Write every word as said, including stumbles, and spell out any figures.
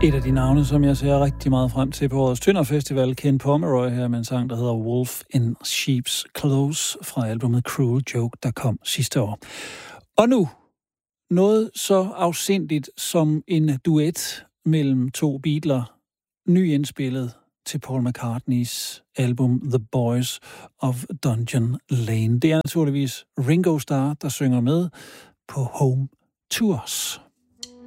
Et af de navne, som jeg ser rigtig meget frem til på årets Tønder Festival, Ken Pomeroy her med en sang, der hedder Wolf in Sheep's Clothes fra albumet Cruel Joke, der kom sidste år. Og nu noget så afsindigt som en duet mellem to Beatles, nyindspillet til Paul McCartneys album The Boys of Dungeon Lane. Det er naturligvis Ringo Starr, der synger med på Home Tours.